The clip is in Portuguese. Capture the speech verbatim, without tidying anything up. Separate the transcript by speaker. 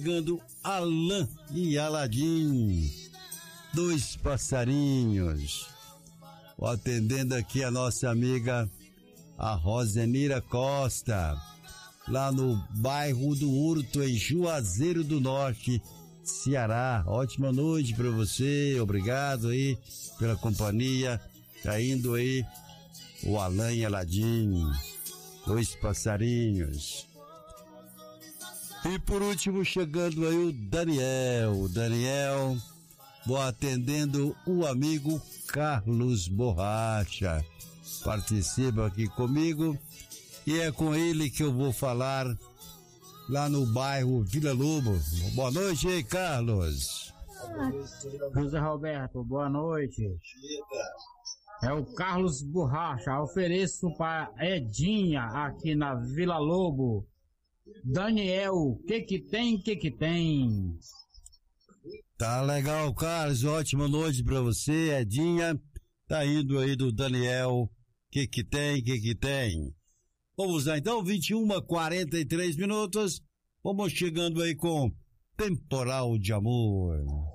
Speaker 1: Chegando Alain e Aladim, dois passarinhos. Vou atendendo aqui a nossa amiga, a Rosenira Costa, lá no bairro do Hurto, em Juazeiro do Norte, Ceará. Ótima noite para você, obrigado aí pela companhia. Tá indo aí o Alain e Aladim, dois passarinhos. E por último, chegando aí o Daniel. O Daniel, vou atendendo o amigo Carlos Borracha. Participa aqui comigo e é com ele que eu vou falar lá no bairro Vila Lobo. Boa noite aí, Carlos.
Speaker 2: José Roberto, boa noite. É o Carlos Borracha. Ofereço para Edinha aqui na Vila Lobo. Daniel, que que tem, que que tem?
Speaker 1: Tá legal, Carlos, ótima noite pra você, Edinha. Tá indo aí do Daniel, que que tem, que que tem? Vamos lá então, vinte e uma, quarenta e três minutos, vamos chegando aí com Temporal de Amor.